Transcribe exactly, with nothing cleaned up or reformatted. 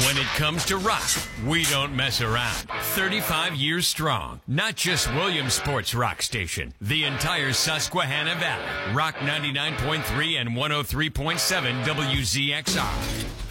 When it comes to rock, we don't mess around. thirty-five years strong. Not just Williamsport's rock station. The entire Susquehanna Valley. Rock ninety-nine point three and one oh three point seven W Z X R.